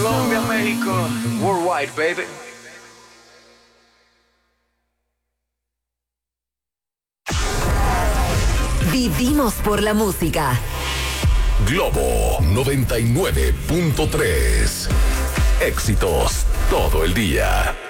Colombia, México, worldwide, baby. Vivimos por la música. Globo 99.3. Éxitos todo el día.